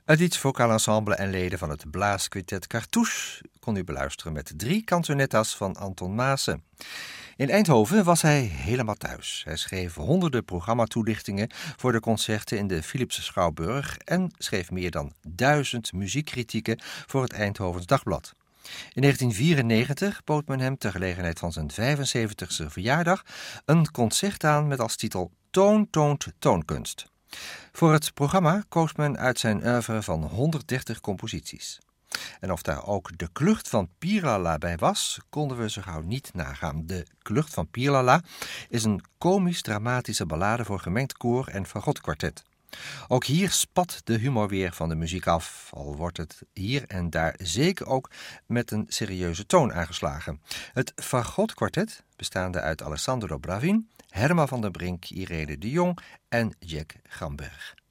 Het Diets Vocaal Ensemble en leden van het Blaasquintet Cartouche kon u beluisteren met 3 canzonettas van Anton Maassen. In Eindhoven was hij helemaal thuis. Hij schreef honderden programmatoelichtingen voor de concerten in de Philipse Schouwburg en schreef meer dan 1000 muziekkritieken voor het Eindhovens Dagblad. In 1994 bood men hem ter gelegenheid van zijn 75e verjaardag een concert aan met als titel Toon toont toonkunst. Voor het programma koos men uit zijn oeuvre van 130 composities. En of daar ook de Klucht van Pierlala bij was, konden we zo gauw niet nagaan. De Klucht van Pierlala is een komisch-dramatische ballade voor gemengd koor en fagotkwartet. Ook hier spat de humor weer van de muziek af, al wordt het hier en daar zeker ook met een serieuze toon aangeslagen. Het fagotkwartet, bestaande uit Alessandro Bravin, Herman van der Brink, Irene de Jong en Jack Gamberg.